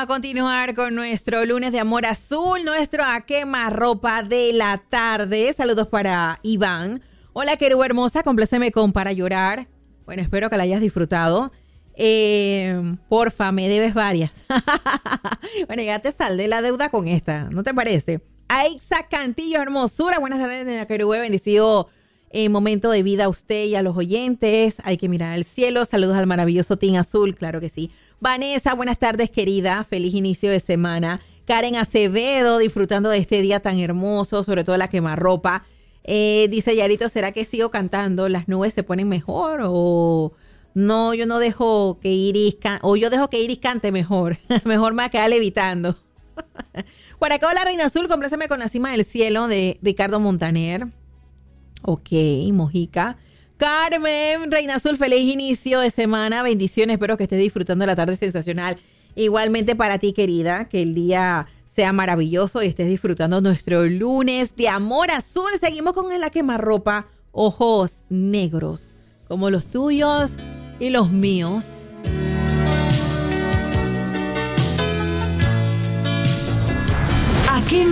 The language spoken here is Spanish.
a continuar con nuestro lunes de amor azul, nuestro a quemarropa de la tarde. Saludos para Iván. Hola, querida hermosa, compláceme con Para Llorar. Bueno, espero que la hayas disfrutado. Porfa, me debes varias. Bueno, ya te saldé la deuda con esta, ¿no te parece? Aixa Cantillo, hermosura. Buenas tardes, querida. Bendecido momento de vida a usted y a los oyentes. Hay que mirar al cielo. Saludos al maravilloso Team Azul, claro que sí. Vanessa, buenas tardes, querida. Feliz inicio de semana. Karen Acevedo, disfrutando de este día tan hermoso, sobre todo la quemarropa. Dice Yarito, ¿será que sigo cantando? ¿Las nubes se ponen mejor? O no, yo no dejo que Iris o yo dejo que Iris cante mejor. Mejor me va a quedar levitando. Por acá, hola, Reina Azul, compláceme con La Cima del Cielo de Ricardo Montaner. Ok, Mojica. Carmen, Reina Azul, feliz inicio de semana. Bendiciones, espero que estés disfrutando de la tarde sensacional. Igualmente para ti, querida, que el día sea maravilloso y estés disfrutando nuestro lunes de amor azul. Seguimos con la quemarropa, ojos negros, como los tuyos y los míos.